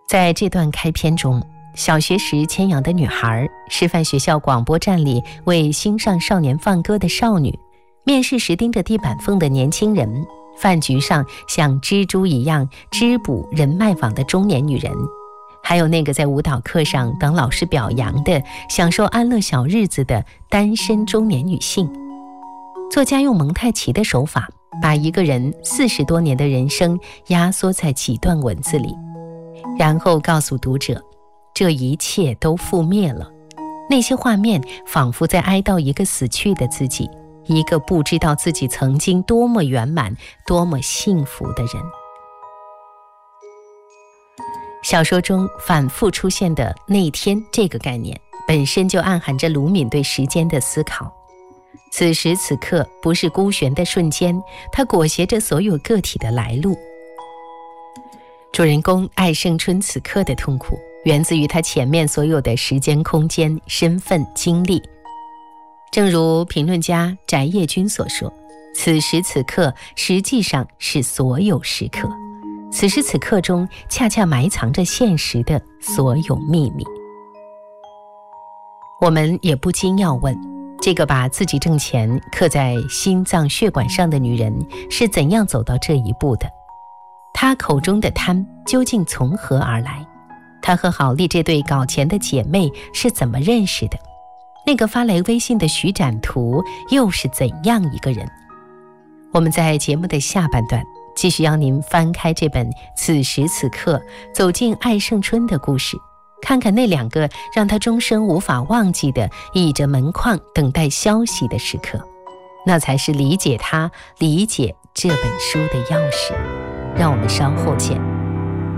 在这段开篇中，小学时牵羊的女孩，师范学校广播站里为新上少年放歌的少女，面试时盯着地板缝的年轻人，饭局上像蜘蛛一样织补人脉网的中年女人，还有那个在舞蹈课上当老师表扬的享受安乐小日子的单身中年女性。作家用蒙太奇的手法，把一个人40多年的人生压缩在几段文字里，然后告诉读者，这一切都覆灭了。那些画面仿佛在哀悼一个死去的自己，一个不知道自己曾经多么圆满、多么幸福的人。小说中反复出现的那天这个概念，本身就暗含着鲁敏对时间的思考。此时此刻不是孤悬的瞬间，它裹挟着所有个体的来路。主人公艾胜春此刻的痛苦，源自于他前面所有的时间、空间、身份、经历。正如评论家翟业军所说，此时此刻实际上是所有时刻，此时此刻中恰恰埋藏着现实的所有秘密。我们也不禁要问，这个把自己挣钱刻在心脏血管上的女人是怎样走到这一步的？她口中的贪究竟从何而来？她和郝丽这对搞钱的姐妹是怎么认识的？那个发来微信的徐展图又是怎样一个人？我们在节目的下半段继续让您翻开这本《此时此刻》，走进艾胜春的故事，看看那2个让他终生无法忘记的倚着门框等待消息的时刻，那才是理解他、理解这本书的钥匙。让我们稍后见。